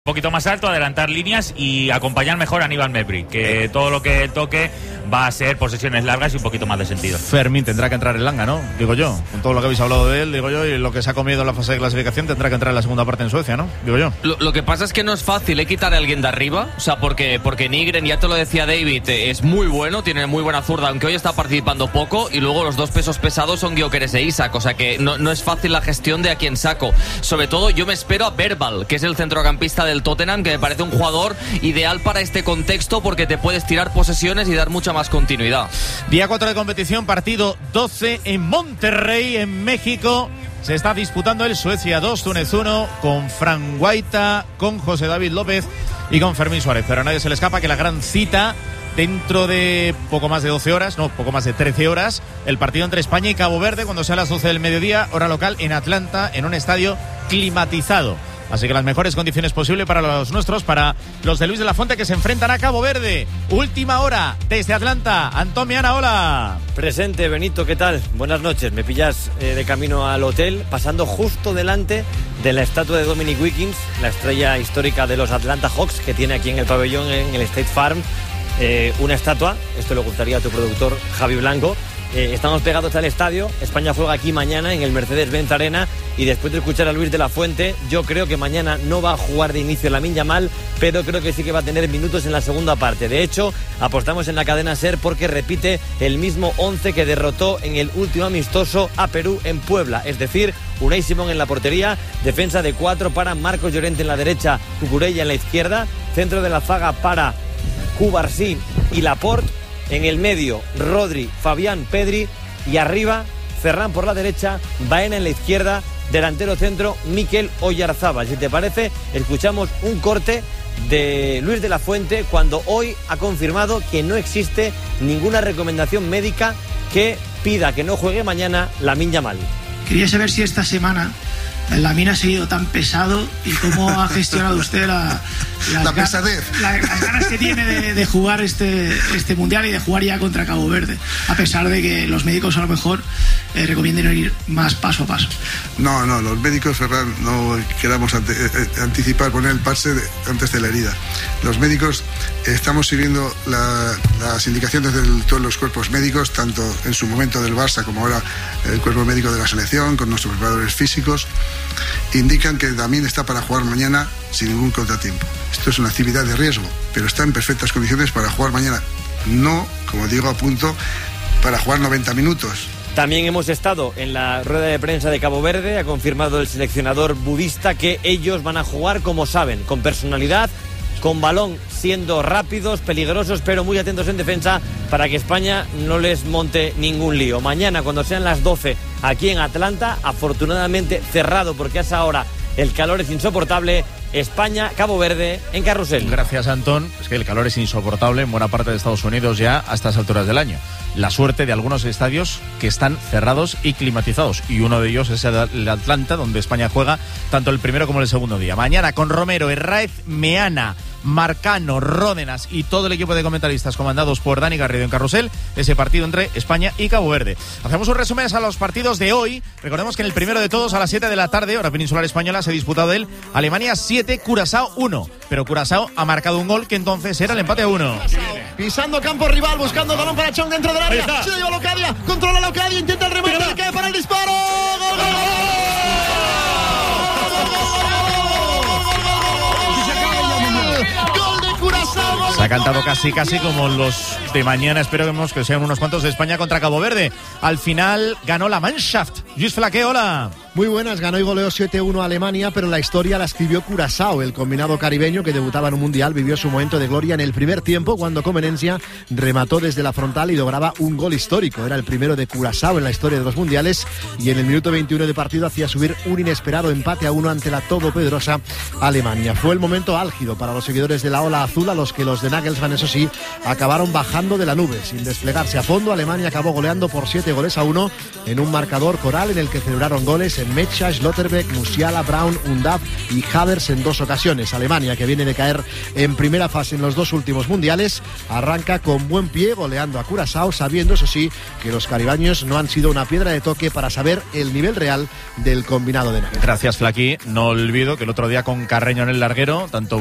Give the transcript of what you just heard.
Un poquito más alto, adelantar líneas y acompañar mejor a Aníbal Mejbri, que todo lo que toque va a ser posesiones largas y un poquito más de sentido. Fermín tendrá que entrar en Langa, ¿no? Digo yo, con todo lo que habéis hablado de él, digo yo, y lo que se ha comido en la fase de clasificación, tendrá que entrar en la segunda parte en Suecia, ¿no? Digo yo. Lo que pasa es que no es fácil quitar a alguien de arriba, o sea, porque Nygren, ya te lo decía David, es muy bueno, tiene muy buena zurda, aunque hoy está participando poco, y luego los dos pesos pesados son Gyökeres e Isak, o sea que no es fácil la gestión de a quién saco. Sobre todo yo me espero a Verbal, que es el centrocampista del Tottenham, que me parece un jugador ideal para este contexto porque te puedes tirar posesiones y dar mucha más continuidad. Día 4 de competición, partido 12 en Monterrey, en México. Se está disputando el Suecia 2, Túnez 1, con Fran Guaita, con José David López y con Fermín Suárez. Pero a nadie se le escapa que la gran cita dentro de poco más de 12 horas, no, poco más de 13 horas, el partido entre España y Cabo Verde, cuando sea a las 12 del mediodía, hora local, en Atlanta, en un estadio climatizado. Así que las mejores condiciones posibles para los nuestros, para los de Luis de la Fuente, que se enfrentan a Cabo Verde. Última hora desde Atlanta. Antón Meana, hola. Presente, Benito, ¿qué tal? Buenas noches. Me pillas de camino al hotel, pasando justo delante de la estatua de Dominic Wilkins, la estrella histórica de los Atlanta Hawks, que tiene aquí en el pabellón, en el State Farm, una estatua. Esto le gustaría a tu productor, Javi Blanco. Estamos pegados al estadio. España juega aquí mañana en el Mercedes-Benz Arena, y después de escuchar a Luis de la Fuente, yo creo que mañana no va a jugar de inicio Lamine Yamal, pero creo que sí que va a tener minutos en la segunda parte. De hecho, apostamos en la cadena SER porque repite el mismo 11 que derrotó en el último amistoso a Perú en Puebla, es decir, Unai Simón en la portería, defensa de 4 para Marcos Llorente en la derecha, Cucurella en la izquierda, centro de la zaga para Cubarsí y Laporte. En el medio, Rodri, Fabián, Pedri, y arriba, Ferran por la derecha, Baena en la izquierda, delantero centro, Mikel Oyarzábal. Si te parece, escuchamos un corte de Luis de la Fuente cuando hoy ha confirmado que no existe ninguna recomendación médica que pida que no juegue mañana Lamine Yamal. Quería saber si esta semana Lamine ha seguido tan pesado y cómo ha gestionado usted las ganas que tiene de jugar este mundial y de jugar ya contra Cabo Verde, a pesar de que los médicos a lo mejor recomienden ir más paso a paso. No, los médicos, Ferran, no queramos anticipar, poner el parche antes de la herida. Los médicos estamos siguiendo las indicaciones de todos los cuerpos médicos, tanto en su momento del Barça como ahora el cuerpo médico de la selección, con nuestros preparadores físicos. Indican que también está para jugar mañana sin ningún contratiempo. Esto es una actividad de riesgo, pero está en perfectas condiciones para jugar mañana. No, como digo, a punto para jugar 90 minutos. También hemos estado en la rueda de prensa de Cabo Verde. Ha confirmado el seleccionador budista que ellos van a jugar como saben, con personalidad, con balón, siendo rápidos, peligrosos, pero muy atentos en defensa para que España no les monte ningún lío. Mañana, cuando sean las 12, aquí en Atlanta, afortunadamente cerrado, porque a esa hora el calor es insoportable. España, Cabo Verde, en carrusel. Gracias, Antón. Es que el calor es insoportable en buena parte de Estados Unidos ya a estas alturas del año. La suerte de algunos estadios que están cerrados y climatizados, y uno de ellos es el Atlanta, donde España juega tanto el primero como el segundo día. Mañana con Romero, Herráez, Meana, Marcano, Ródenas y todo el equipo de comentaristas comandados por Dani Garrido en carrusel, ese partido entre España y Cabo Verde. Hacemos un resumen a los partidos de hoy. Recordemos que en el primero de todos, a las 7 de la tarde, hora peninsular española, se ha disputado el Alemania 7, Curazao 1, pero Curazao ha marcado un gol que entonces era el empate a 1. Pisando campo rival, buscando el balón para Chong dentro del área. Se lo lleva Locadia, controla Locadia, intenta el remate, le cae para el disparo. ¡Gol, gol, gol! Se ha cantado casi como los de mañana. Esperemos que sean unos cuantos de España contra Cabo Verde. Al final ganó la Mannschaft. Luis Flaque, hola. Muy buenas, ganó y goleó 7-1 a Alemania, pero la historia la escribió Curazao. El combinado caribeño que debutaba en un mundial vivió su momento de gloria en el primer tiempo, cuando Comenencia remató desde la frontal y lograba un gol histórico. Era el primero de Curazao en la historia de los mundiales, y en el minuto 21 de partido hacía subir un inesperado empate a 1 ante la todopoderosa Alemania. Fue el momento álgido para los seguidores de la ola azul, a los que los de Nagelsmann, eso sí, acabaron bajando de la nube. Sin desplegarse a fondo, Alemania acabó goleando por 7-1 en un marcador coral en el que celebraron goles en Mecha, Schlotterbeck, Musiala, Braun, Undav y Havertz en 2 ocasiones. Alemania, que viene de caer en primera fase en los 2 últimos mundiales, arranca con buen pie goleando a Curazao, sabiendo, eso sí, que los caribeños no han sido una piedra de toque para saber el nivel real del combinado de Nagel. Gracias, Flaqui. No olvido que el otro día con Carreño en el larguero, tanto